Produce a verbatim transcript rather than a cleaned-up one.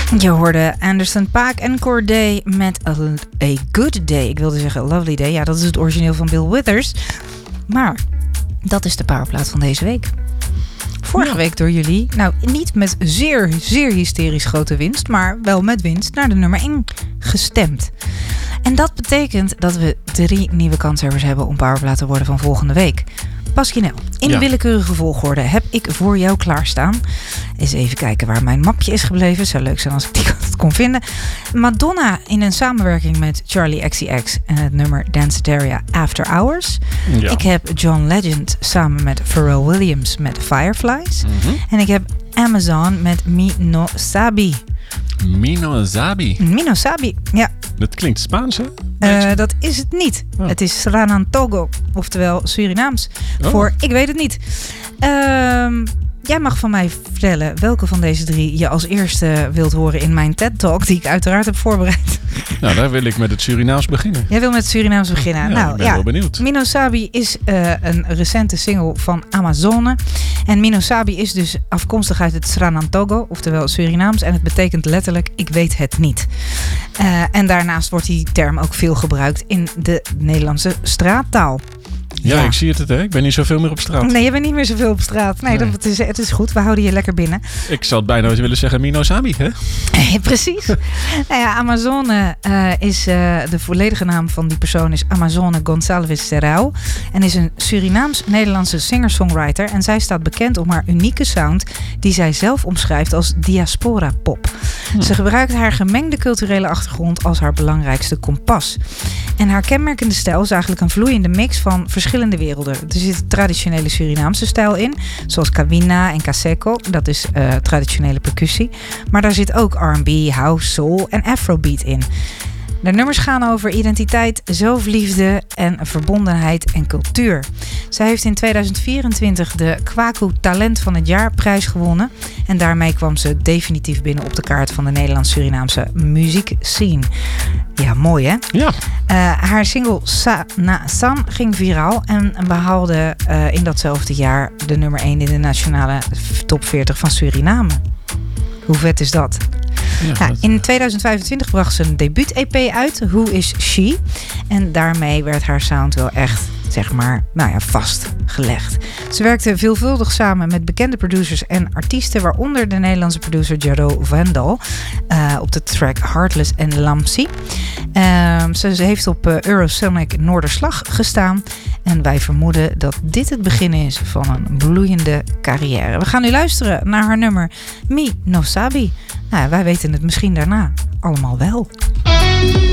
Je hoorde Anderson .Paak en Corday met a, a Good Day. Ik wilde zeggen a Lovely Day. Ja, dat is het origineel van Bill Withers. Maar dat is de powerplaat van deze week. Vorige ja. week door jullie, nou niet met zeer, zeer hysterisch grote winst, maar wel met winst naar de nummer één gestemd. En dat betekent dat we drie nieuwe kanshebbers hebben om powerplaat te worden van volgende week. Pasquinel, in ja. willekeurige volgorde heb ik voor jou klaarstaan. Eens even kijken waar mijn mapje is gebleven. Zou leuk zijn als ik die kon vinden. Madonna in een samenwerking met Charlie X C X en het nummer Danceteria After Hours. Ja. Ik heb John Legend samen met Pharrell Williams met Fireflies. Mm-hmm. En ik heb Amazon met Mi no Sabi. Mi no Sabi? Mi no Sabi, ja. Dat klinkt Spaans, hè? Uh, dat is het niet. Oh. Het is Sranantogo, oftewel Surinaams. Oh. Voor ik weet het niet. Uh, jij mag van mij vertellen welke van deze drie je als eerste wilt horen in mijn TED-talk, die ik uiteraard heb voorbereid. Nou, daar wil ik met het Surinaams beginnen. Jij wil met het Surinaams beginnen? Ja, nou, ik ben ja. wel benieuwd. Mi no Sabi is uh, een recente single van Amazone. En Mi no Sabi is dus afkomstig uit het Sranantogo, oftewel Surinaams. En het betekent letterlijk, ik weet het niet. Uh, en daarnaast wordt die term ook veel gebruikt in de Nederlandse straattaal. Ja, ja, ik zie het, hè. Ik ben niet zoveel meer op straat. Nee, je bent niet meer zoveel op straat. Nee, nee. Dat is, het is goed. We houden je lekker binnen. Ik zou het bijna willen zeggen Mi no Sabi, hè? Hey, precies. Nou ja, Amazone uh, is uh, de volledige naam van die persoon is Amazone Gonçalves Serrao. En is een Surinaams-Nederlandse singer-songwriter. En zij staat bekend om haar unieke sound die zij zelf omschrijft als diaspora pop. Hmm. Ze gebruikt haar gemengde culturele achtergrond als haar belangrijkste kompas. En haar kenmerkende stijl is eigenlijk een vloeiende mix van verschillende werelden. Er zit traditionele Surinaamse stijl in, zoals kawina en kaseko. Dat is uh, traditionele percussie. Maar daar zit ook R en B, house, soul en afrobeat in. De nummers gaan over identiteit, zelfliefde en verbondenheid en cultuur. Zij heeft in tweeduizend vierentwintig de Kwaku Talent van het Jaar prijs gewonnen. En daarmee kwam ze definitief binnen op de kaart van de Nederlands-Surinaamse muziekscene. Ja, mooi hè? Ja. Uh, haar single Sa Na San ging viraal en behaalde uh, in datzelfde jaar de nummer één in de nationale top veertig van Suriname. Hoe vet is dat? Ja, nou, in tweeduizend vijfentwintig bracht ze een debuut-E P uit, Who Is She? En daarmee werd haar sound wel echt, zeg maar, nou ja, vastgelegd. Ze werkte veelvuldig samen met bekende producers en artiesten, waaronder de Nederlandse producer Jaro Vandal uh, op de track Heartless en Lamsi. Uh, ze, ze heeft op uh, Eurosonic Noorderslag gestaan en wij vermoeden dat dit het begin is van een bloeiende carrière. We gaan nu luisteren naar haar nummer Mi no Sabi. Nou, wij weten het misschien daarna allemaal wel.